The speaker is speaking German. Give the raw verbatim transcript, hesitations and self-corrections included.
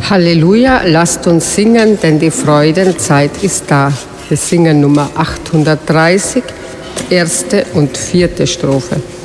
Halleluja, lasst uns singen, denn die Freudenzeit ist da. Wir singen Nummer achthundertdreißig, erste und vierte Strophe.